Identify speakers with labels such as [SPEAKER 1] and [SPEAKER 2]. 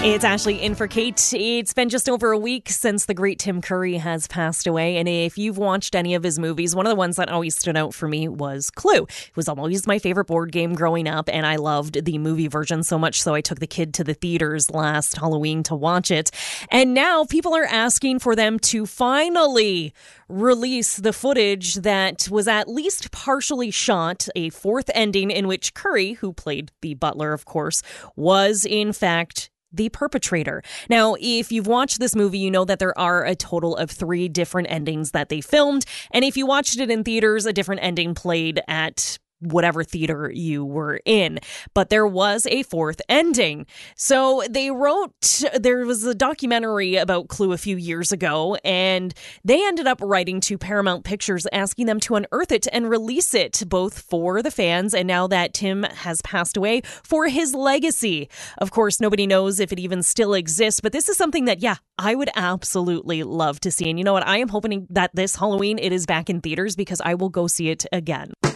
[SPEAKER 1] It's Ashley in for Kate. It's been just over a week since the great Tim Curry has passed away. And if you've watched any of his movies, one of the ones that always stood out for me was Clue. It was always my favorite board game growing up, and I loved the movie version so much so I took the kid to the theaters last Halloween to watch it. And now people are asking for them to finally release the footage that was at least partially shot, a fourth ending in which Curry, who played the butler, of course, was in fact the perpetrator. Now, if you've watched this movie, you know that there are a total of 3 different endings that they filmed. And if you watched it in theaters, a different ending played at whatever theater you were in. But there was a fourth ending. So there was a documentary about Clue a few years ago, and they ended up writing to Paramount Pictures asking them to unearth it and release it, both for the fans and now that Tim has passed away, for his legacy. Of course, nobody knows if it even still exists, but this is something that, I would absolutely love to see. And you know what? I am hoping that this Halloween it is back in theaters because I will go see it again.